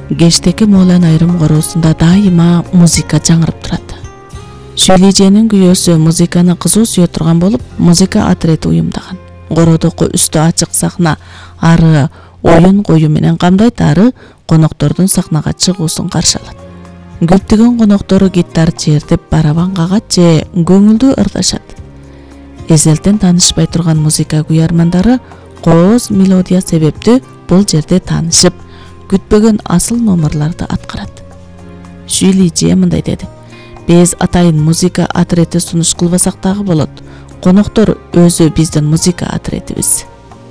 Кештеки Моолан айрым короосунда дайыма музыка жаңырып турат. Шүйлеженин күйөөсү музыканы кызуу сүйө турган болуп, музыка отрети уюмдаган. Кородоку үстү ачык сахна ары оюн коюу менен камдайт, ары коноктордун сахнага чыгуусун каршы алат. Көптөгөн коноктору гитар чертип, барабан кагат же көңүлдүү ырдашат. Эзелтен таанышпай турган музыка күйөрмандары кооз мелодия себептүү бул жерде таанышып, күтпөгөн асыл номерларды аткарат. Шүйлеже мындай деди: "Биз атайын музыка отрети сунуш кылбасак дагы болот. Коноктор өзү биздин музыка отретибиз."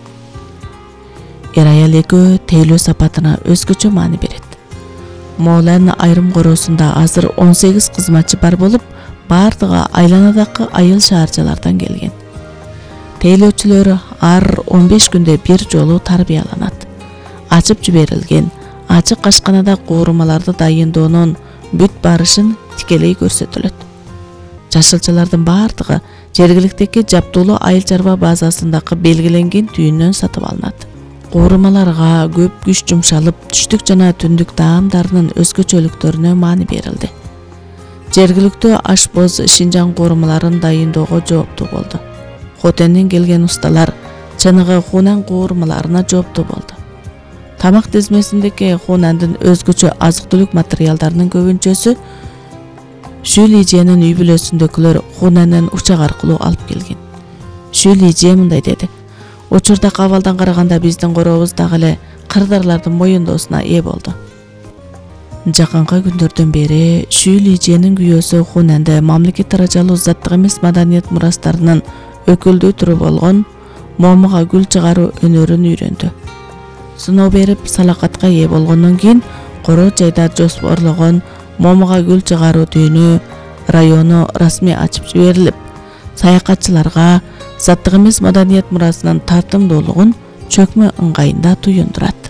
Эр аял экөө тейлөө сапатына өзгөчө маани берет. Моолан айрым короосунда азыр 18 кызматчы бар болуп, бардыгы айланадагы айыл шаарчалардан келген. Тейлөөчүлөр ар 15 күндө бир жолу тарбияланат. Ачып жиберилген ачык ашканада куурмаларды дайындоонун бүт барышын тикелей көрсөтүлөт. Жашылчалардын бардыгы жергиликтеги жаптуулуу айыл чарба базасындагы белгиленген түйүнөн сатып алынат. Куурмаларга көп күч жумшалып, түштүк жана түндүк таамдарынын өзгөчөлүктөрүнө маани берилди. Жергиликтүү ашпоз Шинжаң куурмаларын дайындоого жооптуу болду. Хотенден келген усталар чыныгы Хунан куурмаларына жооптуу болду. Тамак тизмесиндеги Хунандын өзгөчө азык-түлүк материалдарынын көбүнчөсү Шүйлеженин үй бүлөсүндөгүлөр Хунандан учак аркылуу алып келген. Шүйлеже мындай деди: "Учурда кабалдан караганда биздин корообуз дагы эле кырдырлардын моюндоосуна ээ болду." Жакынкы күндөрдөн бери Шүйлеженин күйөөсү Хунанды мамлекет даражалуу заттык эмес маданият мурастарынын өкүлдүү түрү болгон момуга гүл чыгаруу өнөрүн үйрөндү. Сыноо берип салакатка ээ болгондон кийин Коро жайда жоспорлогон момуга гүл чыгаруу дүйнө району расмий ачып жиберилип, саякатчыларга заттык эмес маданият мурасынын тартымдуулугун чөкмө ыңгайында туюндурат.